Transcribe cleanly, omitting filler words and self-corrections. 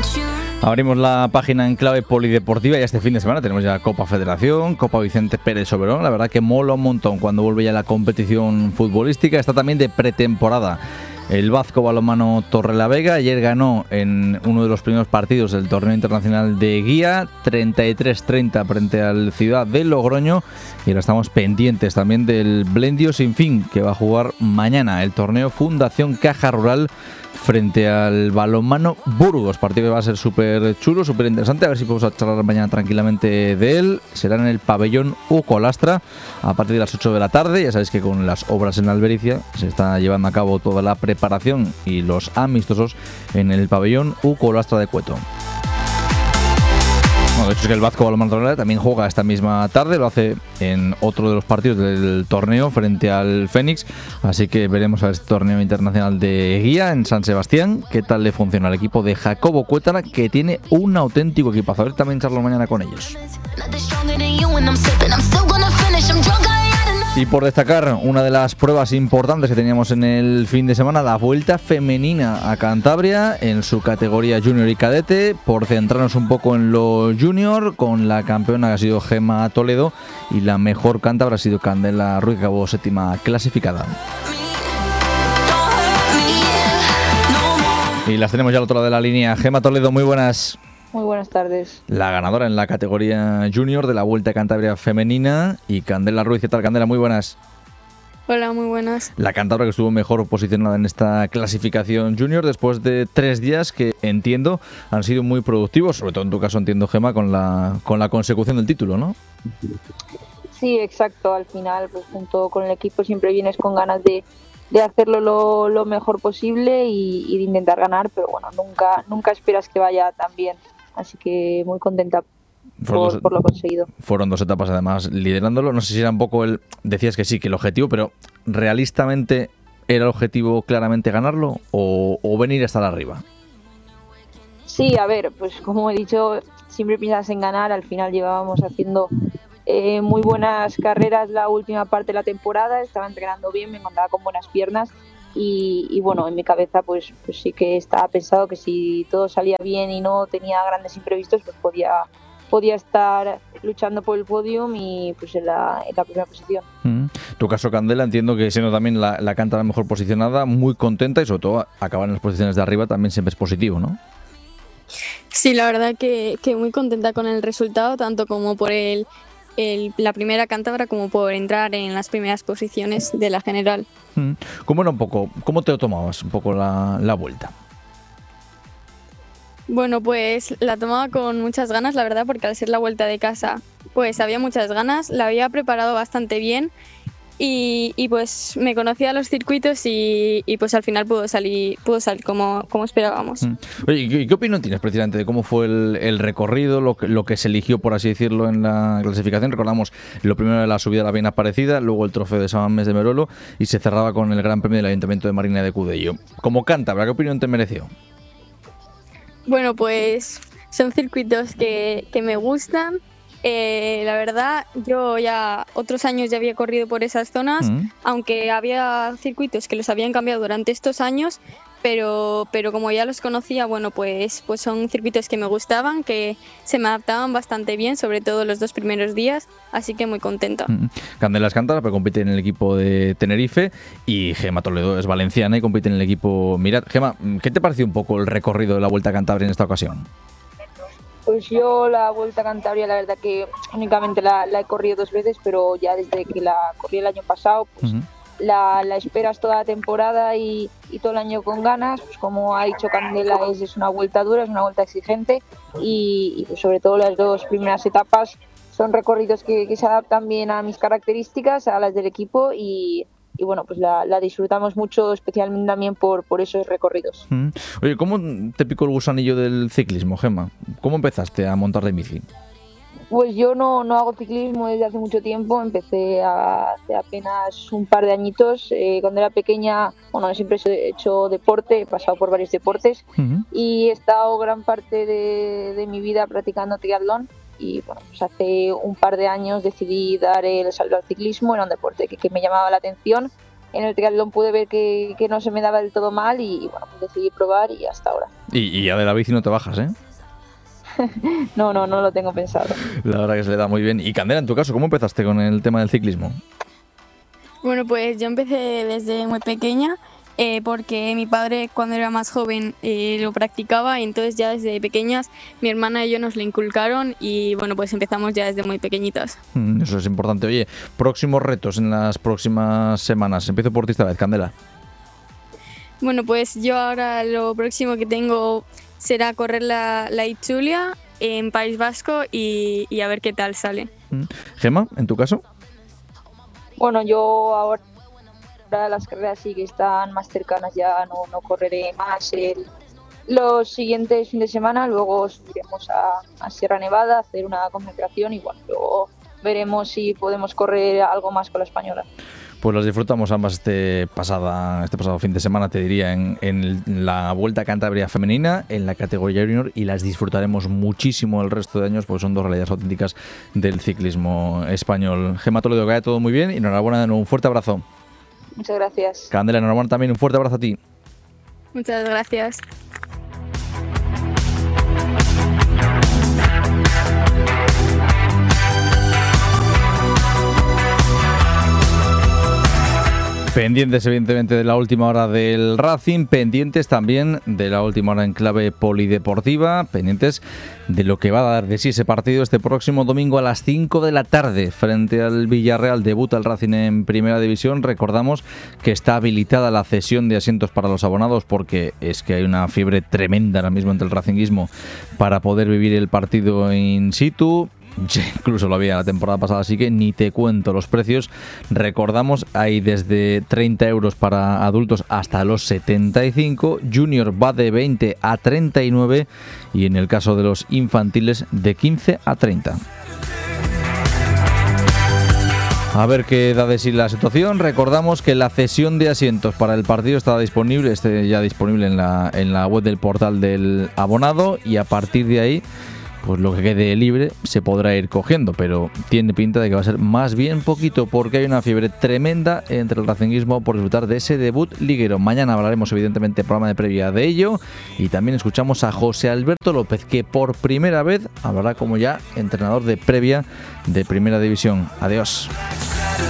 Abrimos la página en clave polideportiva y este fin de semana tenemos ya Copa Federación, Copa Vicente Pérez Oberón. La verdad que mola un montón cuando vuelve ya la competición futbolística. Está también de pretemporada el Vasco Balonmano Torrelavega. Ayer ganó en uno de los primeros partidos del torneo internacional de Guía, 33-30 frente al Ciudad de Logroño. Y ahora estamos pendientes también del Blendio Sin Fin, que va a jugar mañana el torneo Fundación Caja Rural frente al Balonmano Burgos. Partido que va a ser súper chulo, súper interesante. A ver si podemos charlar mañana tranquilamente de él. Será en el pabellón Uco Lastra a partir de las 8 de la tarde. Ya sabéis que con las obras en Albericia se está llevando a cabo toda la preparación y los amistosos en el pabellón Uco Lastra de Cueto. Bueno, de hecho es que el Vasco Balonmano Torrelavega también juega esta misma tarde, lo hace en otro de los partidos del torneo frente al Fénix, así que veremos a este torneo internacional de Guía en San Sebastián qué tal le funciona al equipo de Jacobo Cuétara, que tiene un auténtico equipazo. A ver, también charlo mañana con ellos. Y por destacar una de las pruebas importantes que teníamos en el fin de semana, la Vuelta Femenina a Cantabria en su categoría junior y cadete. Por centrarnos un poco en lo junior, con la campeona que ha sido Gema Toledo y la mejor cántabra ha sido Candela Ruiz, que acabó séptima clasificada. Y las tenemos ya al otro lado de la línea. Gema Toledo, muy buenas. Muy buenas tardes. La ganadora en la categoría junior de la Vuelta a Cantabria femenina, y Candela Ruiz. ¿Qué tal, Candela? Muy buenas. Hola, muy buenas. La cántabra que estuvo mejor posicionada en esta clasificación junior después de 3 días que entiendo han sido muy productivos, sobre todo en tu caso entiendo, Gema, con la consecución del título, ¿no? Sí, exacto. Al final, pues junto con el equipo siempre vienes con ganas de hacerlo lo mejor posible y de intentar ganar, pero bueno, nunca esperas que vaya tan bien. Así que muy contenta por lo conseguido. Fueron 2 etapas además liderándolo. No sé si era un poco decías que sí, que el objetivo, pero ¿realistamente era el objetivo claramente ganarlo o venir a estar arriba? Sí, a ver, pues como he dicho, siempre piensas en ganar. Al final llevábamos haciendo muy buenas carreras la última parte de la temporada, estaba entrenando bien, me encontraba con buenas piernas y bueno, en mi cabeza pues sí que estaba pensado que si todo salía bien y no tenía grandes imprevistos, pues podía estar luchando por el podium y pues en la primera posición. Tu caso, Candela, entiendo que siendo también la cántabra mejor posicionada, muy contenta y sobre todo acabar en las posiciones de arriba también siempre es positivo, ¿no? Sí, la verdad que muy contenta con el resultado, tanto como por la primera cántabra como por entrar en las primeras posiciones de la general. ¿Cómo te lo tomabas un poco la vuelta? Bueno, pues la tomaba con muchas ganas, la verdad, porque al ser la vuelta de casa, pues había muchas ganas, la había preparado bastante bien y pues me conocía los circuitos y pues al final pudo salir como esperábamos. Oye, ¿y qué opinión tienes precisamente de cómo fue el recorrido, lo que se eligió, por así decirlo, en la clasificación? Recordamos lo primero de la subida a la Bien Aparecida, luego el trofeo de San Mamés de Merolo y se cerraba con el Gran Premio del Ayuntamiento de Marina de Cudello. Como cántabra, ¿qué opinión te mereció? Bueno, pues son circuitos que me gustan. La verdad, yo ya otros años ya había corrido por esas zonas, aunque había circuitos que los habían cambiado durante estos años, pero como ya los conocía, bueno, pues son circuitos que me gustaban, que se me adaptaban bastante bien, sobre todo los 2 primeros días, así que muy contenta. Candela es cántabra, pero compite en el equipo de Tenerife, y Gema Toledo es valenciana y compite en el equipo Mirat. Gema, ¿qué te pareció un poco el recorrido de la Vuelta a Cantabria en esta ocasión? Pues yo la Vuelta a Cantabria, la verdad que únicamente la he corrido 2 veces, pero ya desde que la corrí el año pasado, pues la esperas toda la temporada y todo el año con ganas. Pues como ha dicho Candela, es una vuelta dura, es una vuelta exigente y pues sobre todo las 2 primeras etapas son recorridos que se adaptan bien a mis características, a las del equipo y bueno, pues la disfrutamos mucho, especialmente también por esos recorridos. Oye, ¿cómo te picó el gusanillo del ciclismo, Gema? ¿Cómo empezaste a montar de bici? Pues yo no hago ciclismo desde hace mucho tiempo, empecé hace apenas un par de añitos. Cuando era pequeña, bueno, siempre he hecho deporte, he pasado por varios deportes y he estado gran parte de mi vida practicando triatlón. Y bueno, pues hace un par de años decidí dar el salto al ciclismo, era un deporte que me llamaba la atención en el triatlón pude ver que no se me daba del todo mal y bueno, pues decidí probar y hasta ahora. Y ya de la bici no te bajas, ¿eh? No lo tengo pensado. La verdad que se le da muy bien. Y Candela, en tu caso, ¿cómo empezaste con el tema del ciclismo? Bueno, pues yo empecé desde muy pequeña porque mi padre cuando era más joven lo practicaba y entonces ya desde pequeñas mi hermana y yo nos lo inculcaron y bueno, pues empezamos ya desde muy pequeñitas. Eso es importante. Oye, próximos retos en las próximas semanas. Empiezo por ti esta vez, Candela. Bueno, pues yo ahora lo próximo que tengo será correr la Itzulia en País Vasco y a ver qué tal sale. Gemma, ¿en tu caso? Bueno, yo ahora las carreras sí que están más cercanas, ya no correré más los siguientes fines de semana, luego subiremos a Sierra Nevada a hacer una concentración y bueno, luego veremos si podemos correr algo más con la española. Pues las disfrutamos ambas este pasado fin de semana, te diría, en la Vuelta a Cantabria femenina, en la categoría junior, y las disfrutaremos muchísimo el resto de años, porque son dos realidades auténticas del ciclismo español. Gemma Toledo, que vaya todo muy bien y enhorabuena de nuevo, un fuerte abrazo. Muchas gracias. Candela, enhorabuena también, un fuerte abrazo a ti. Muchas gracias. Pendientes evidentemente de la última hora del Racing, pendientes también de la última hora en clave polideportiva, pendientes de lo que va a dar de sí ese partido este próximo domingo a las 5 de la tarde frente al Villarreal. Debuta el Racing en Primera División. Recordamos que está habilitada la cesión de asientos para los abonados porque es que hay una fiebre tremenda ahora mismo entre el racinguismo para poder vivir el partido in situ. Incluso lo había la temporada pasada, así que ni te cuento los precios. Recordamos, hay desde 30 euros para adultos hasta los 75, Junior va de 20 a 39 y en el caso de los infantiles de 15 a 30. A ver qué da de sí la situación. Recordamos que la cesión de asientos para el partido estaba disponible, ya disponible en la web del portal del abonado, y a partir de ahí pues lo que quede libre se podrá ir cogiendo, pero tiene pinta de que va a ser más bien poquito porque hay una fiebre tremenda entre el racinguismo por disfrutar de ese debut liguero. Mañana hablaremos evidentemente programa de previa de ello y también escuchamos a José Alberto López, que por primera vez hablará como ya entrenador de previa de Primera División. Adiós.